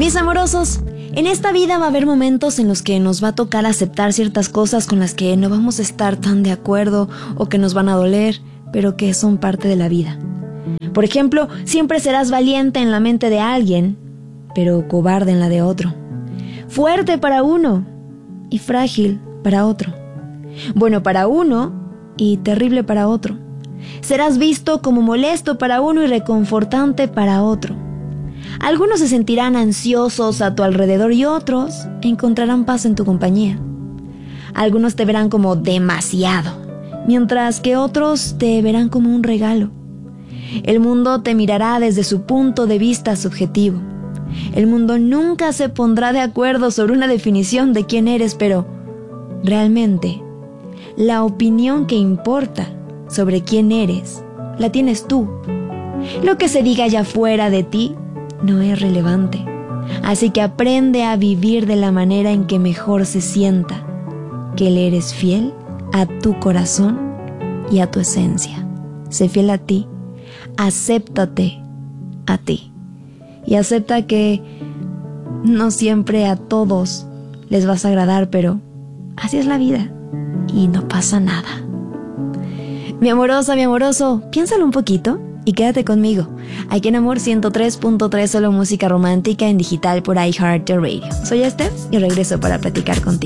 Mis amorosos, en esta vida va a haber momentos en los que nos va a tocar aceptar ciertas cosas con las que no vamos a estar tan de acuerdo o que nos van a doler, pero que son parte de la vida. Por ejemplo, siempre serás valiente en la mente de alguien, pero cobarde en la de otro. Fuerte para uno y frágil para otro. Bueno para uno y terrible para otro. Serás visto como molesto para uno y reconfortante para otro. Algunos se sentirán ansiosos a tu alrededor y otros encontrarán paz en tu compañía. Algunos te verán como demasiado, mientras que otros te verán como un regalo. El mundo te mirará desde su punto de vista subjetivo. El mundo nunca se pondrá de acuerdo sobre una definición de quién eres, pero realmente la opinión que importa sobre quién eres la tienes tú. Lo que se diga allá fuera de ti no es relevante. Así que aprende a vivir de la manera en que mejor se sienta, que le eres fiel a tu corazón y a tu esencia. Sé fiel a ti, acéptate a ti y acepta que no siempre a todos les vas a agradar, pero así es la vida y no pasa nada. Mi amorosa, mi amoroso, piénsalo un poquito y quédate conmigo, aquí en Amor 103.3, solo música romántica en digital por iHeartRadio. Soy Steph y regreso para platicar contigo.